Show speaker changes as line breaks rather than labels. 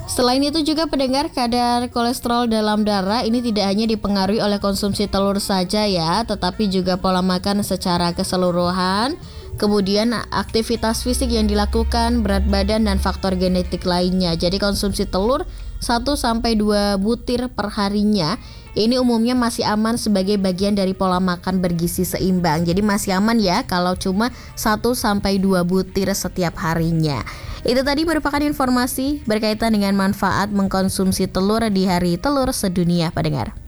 Selain itu juga pendengar, kadar kolesterol dalam darah ini tidak hanya dipengaruhi oleh konsumsi telur saja ya, tetapi juga pola makan secara keseluruhan, kemudian aktivitas fisik yang dilakukan, berat badan dan faktor genetik lainnya. Jadi konsumsi telur 1-2 butir per harinya ini umumnya masih aman sebagai bagian dari pola makan bergizi seimbang. Jadi masih aman ya kalau cuma 1-2 butir setiap harinya. Itu tadi merupakan informasi berkaitan dengan manfaat mengkonsumsi telur di Hari Telur Sedunia, pendengar.